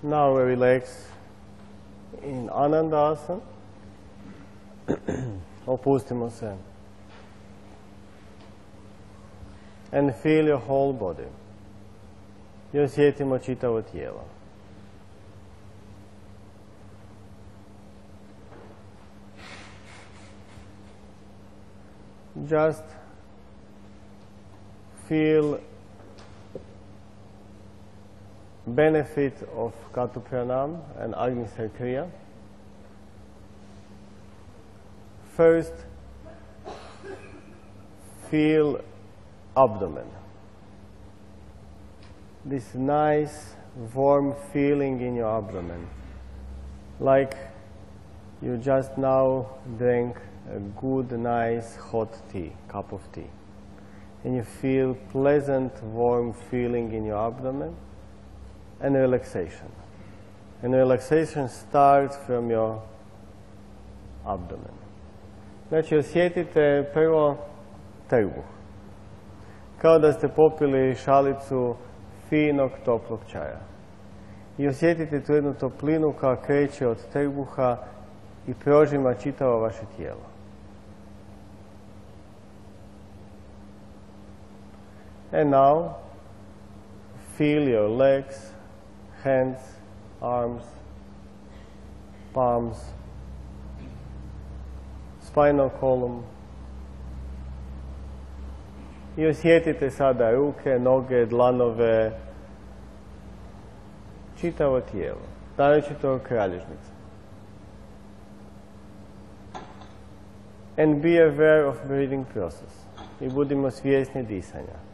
Now we relax in Anandasana. Opustimo se. And feel your whole body. I osjetimo čitavo tijelo. Just feel benefit of Katu Pranam and Agnisar Kriya. First, feel abdomen. This nice, warm feeling in your abdomen. Like you just now drank a good, nice, hot tea, cup of tea. And you feel pleasant, warm feeling in your abdomen and relaxation. And relaxation starts from your abdomen. Znači, osjetite prvo trbuh. Kao da ste popili šalicu finog, toplog čaja. I osjetite tu jednu toplinu koja kreće od trbuha i prožima čitavo vaše tijelo. And now, feel your legs, hands, arms, palms, spinal column. I osjetite sada ruke, noge, dlanove, čitavo tijelo, naročito kralježnica. And be aware of breathing process. I budimo svjesni disanja.